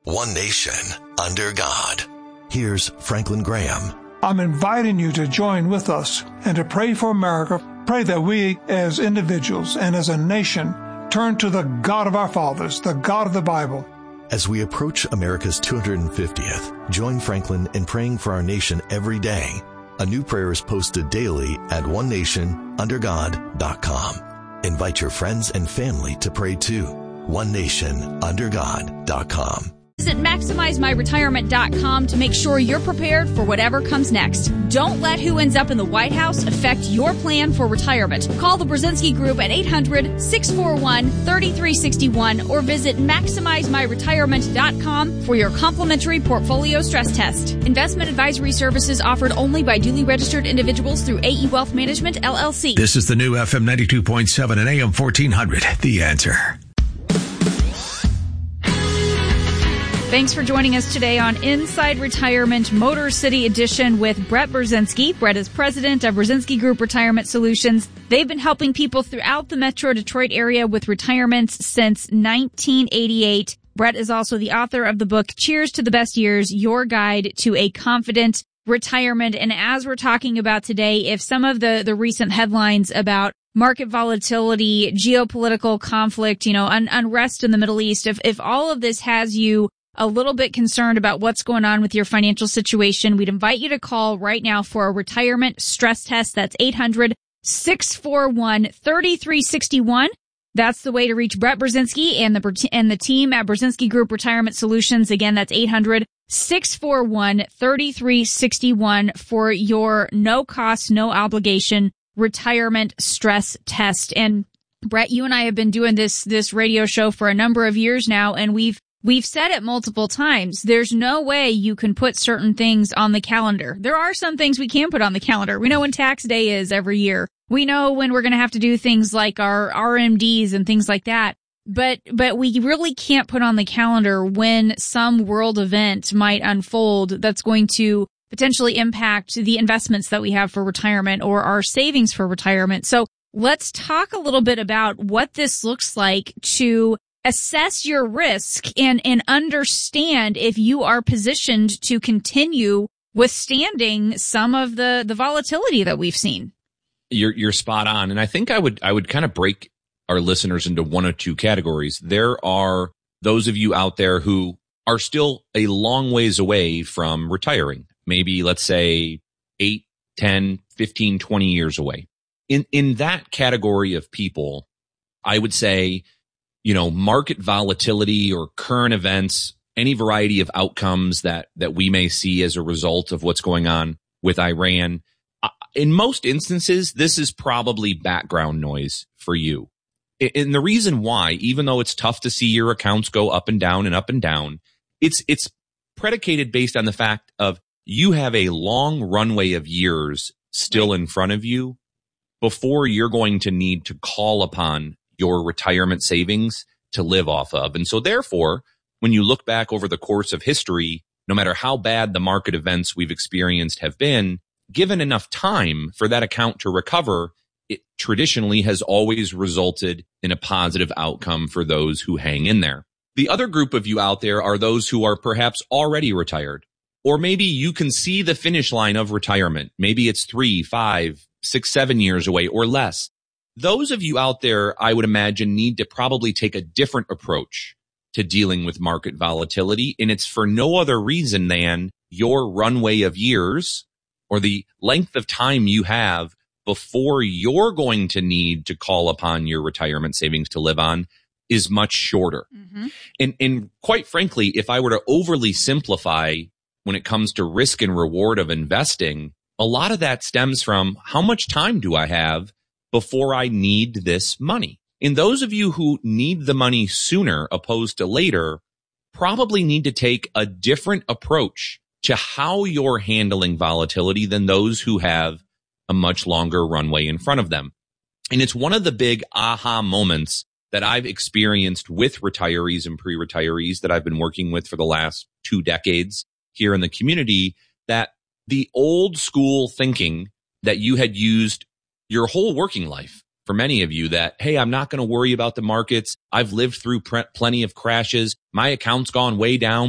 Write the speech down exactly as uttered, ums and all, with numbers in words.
one nation, under God. Here's Franklin Graham. I'm inviting you to join with us and to pray for America. Pray that we as individuals and as a nation turn to the God of our fathers, the God of the Bible. As we approach America's two hundred fiftieth, join Franklin in praying for our nation every day. A new prayer is posted daily at one nation under god dot com. Invite your friends and family to pray too. one nation under god dot com. Visit maximize my retirement dot com to make sure you're prepared for whatever comes next. Don't let who ends up in the White House affect your plan for retirement. Call the Brzezinski Group at eight hundred, six four one, three three six one or visit maximize my retirement dot com for your complimentary portfolio stress test. Investment advisory services offered only by duly registered individuals through A E Wealth Management, L L C. This is the new F M ninety-two point seven and A M fourteen hundred. The Answer. Thanks for joining us today on Inside Retirement Motor City Edition with Brett Brzezinski. Brett is president of Brzezinski Group Retirement Solutions. They've been helping people throughout the Metro Detroit area with retirements since nineteen eighty-eight. Brett is also the author of the book Cheers to the Best Years, Your Guide to a Confident Retirement. And as we're talking about today, if some of the, the recent headlines about market volatility, geopolitical conflict, you know, un- unrest in the Middle East, if, if all of this has you a little bit concerned about what's going on with your financial situation, we'd invite you to call right now for a retirement stress test. That's eight hundred, six four one, three three six one. That's the way to reach Brett Brzezinski and the and the team at Brzezinski Group Retirement Solutions. Again, that's eight hundred, six four one, three three six one for your no cost, no obligation retirement stress test. And Brett, you and I have been doing this this radio show for a number of years now, and we've We've said it multiple times. There's no way you can put certain things on the calendar. There are some things we can put on the calendar. We know when tax day is every year. We know when we're going to have to do things like our R M Ds and things like that. But, but we really can't put on the calendar when some world event might unfold that's going to potentially impact the investments that we have for retirement or our savings for retirement. So let's talk a little bit about what this looks like to assess your risk and, and understand if you are positioned to continue withstanding some of the, the volatility that we've seen. You're, you're spot on. And I think I would, I would kind of break our listeners into one or two categories. There are those of you out there who are still a long ways away from retiring. Maybe let's say eight, ten, fifteen, twenty years away. In, in that category of people, I would say, you know, market volatility or current events, any variety of outcomes that, that we may see as a result of what's going on with Iran. Uh, in most instances, this is probably background noise for you. And the reason why, even though it's tough to see your accounts go up and down and up and down, it's, it's predicated based on the fact of you have a long runway of years still in front of you before you're going to need to call upon your retirement savings to live off of. And so therefore, when you look back over the course of history, no matter how bad the market events we've experienced have been, given enough time for that account to recover, it traditionally has always resulted in a positive outcome for those who hang in there. The other group of you out there are those who are perhaps already retired, or maybe you can see the finish line of retirement. Maybe it's three, five, six, seven years away or less. Those of you out there, I would imagine, need to probably take a different approach to dealing with market volatility. And it's for no other reason than your runway of years or the length of time you have before you're going to need to call upon your retirement savings to live on is much shorter. Mm-hmm. And, and quite frankly, if I were to overly simplify when it comes to risk and reward of investing, a lot of that stems from how much time do I have before I need this money? And those of you who need the money sooner opposed to later probably need to take a different approach to how you're handling volatility than those who have a much longer runway in front of them. And it's one of the big aha moments that I've experienced with retirees and pre-retirees that I've been working with for the last two decades here in the community, that the old school thinking that you had used your whole working life, for many of you, that, hey, I'm not going to worry about the markets. I've lived through pre- plenty of crashes. My account's gone way down.